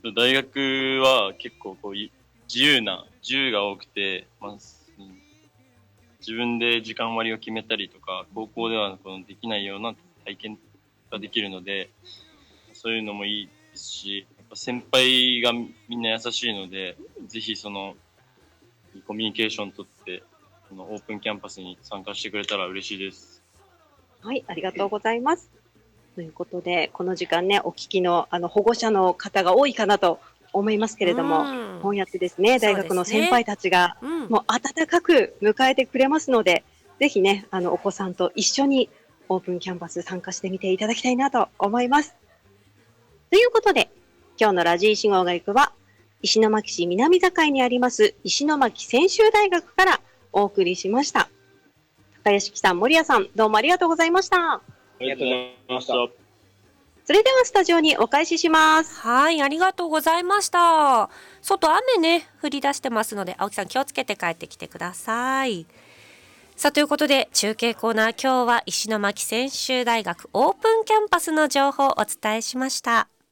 大学は結構自由が多くて、自分で時間割を決めたりとか、高校ではできないような体験ができるので、そういうのもいいですし、やっぱ先輩がみんな優しいので、ぜひコミュニケーション取って、オープンキャンパスに参加してくれたら嬉しいです。 はい、ありがとうございます。ということで、この時間ね、お聞きの保護者の方が多いかなと思いますけれども、こうやってですね、大学の先輩たちが、もう温かく迎えてくれますので、ぜひね、お子さんと一緒にオープンキャンパス参加してみていただきたいなと思います。ということで、今日のラジーシ号が行くは、石巻市南境にあります石巻専修大学からお送りしました。高屋敷さん、森谷さん、どうもありがとうございました。 ありがとうございました。 それではスタジオにお返しします。 はい、ありがとうございました。外雨ね、降り出してますので、青木さん気をつけて帰ってきてください。さあ、ということで、中継コーナー、今日は石巻専修大学オープンキャンパスの情報をお伝えしました。